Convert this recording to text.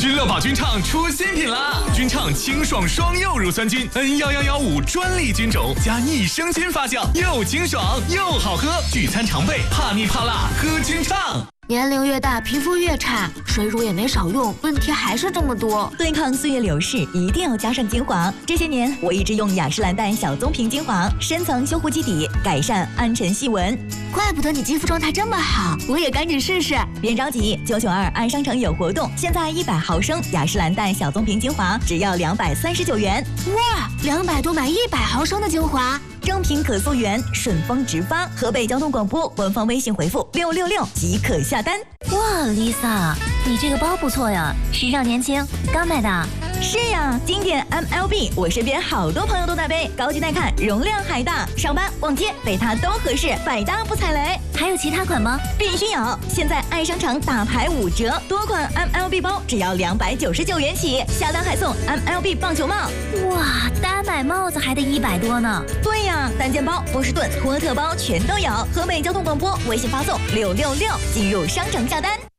君乐宝君畅出新品啦！君畅清爽双柚乳酸菌 N11115专利菌种加益生菌发酵，又清爽又好喝，聚餐常备，怕腻怕辣喝君畅。 年龄越大，皮肤越差，水乳也没少用，问题还是这么多。 对抗岁月流逝，一定要加上精华。这些年，我一直用雅诗兰黛小棕瓶精华，深层修护基底，改善暗沉细纹。 怪不得你肌肤状态这么好，我也赶紧试试。 别着急，992爱商城有活动，现在100毫升雅诗兰黛小棕瓶精华只要239元。 哇，200多买100毫升的精华。 正品可溯源，顺丰直发。河北交通广播官方微信回复666即可下单。 哇 ，Lisa， 你这个包不错呀，时尚年轻，刚买的。 是呀，经典 MLB， 我身边好多朋友都在背，高级耐看，容量还大，上班逛街背它都合适，百搭不踩雷。 还有其他款吗？ 必须有！现在爱商城大牌5折，多款 MLB 包只要299元起，下单还送 MLB 棒球帽。 哇，单买帽子还得100多呢。 对呀，单肩包、波士顿、托特包全都有。河北交通广播微信发送666，进入商城下单。